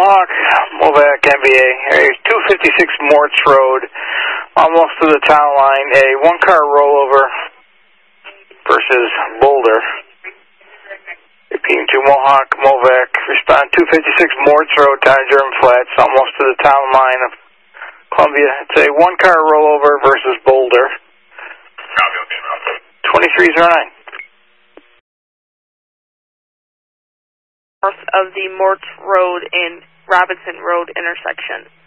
Mohawk, Movac, MVA, area 256 Morts Road, almost to the town line, a one-car rollover versus Boulder. Repeating to Mohawk, Movac, respond 256 Morts Road, down in German Flats, almost to the town line of Columbia. It's a one-car rollover versus Boulder. 2309. North of the Morts Road and Robinson Road intersection.